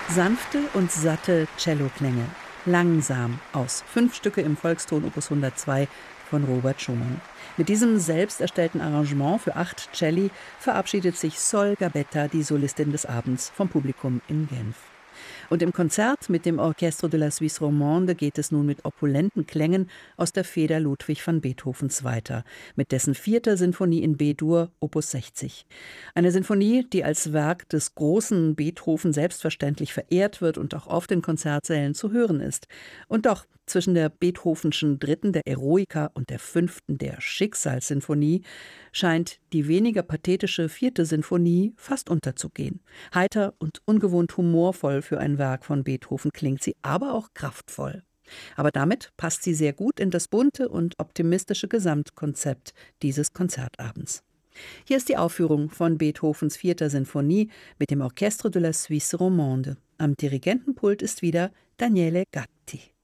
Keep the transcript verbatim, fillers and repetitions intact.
Sanfte und satte Celloklänge, langsam aus fünf Stücke im Volkston Opus hundertzwei von Robert Schumann. Mit diesem selbst erstellten Arrangement für acht Celli verabschiedet sich Sol Gabetta, die Solistin des Abends, vom Publikum in Genf. Und im Konzert mit dem Orchestre de la Suisse Romande geht es nun mit opulenten Klängen aus der Feder Ludwig van Beethovens weiter, mit dessen vierter Sinfonie in B-Dur, Opus sechzig. Eine Sinfonie, die als Werk des großen Beethoven selbstverständlich verehrt wird und auch oft in Konzertsälen zu hören ist. Und doch, zwischen der Beethovenschen dritten, der Eroica, und der fünften, der Schicksalssinfonie, scheint die weniger pathetische vierte Sinfonie fast unterzugehen. Heiter und ungewohnt humorvoll für ein Werk von Beethoven klingt sie, aber auch kraftvoll. Aber damit passt sie sehr gut in das bunte und optimistische Gesamtkonzept dieses Konzertabends. Hier ist die Aufführung von Beethovens vierter Sinfonie mit dem Orchestre de la Suisse Romande. Am Dirigentenpult ist wieder Daniele Gatti.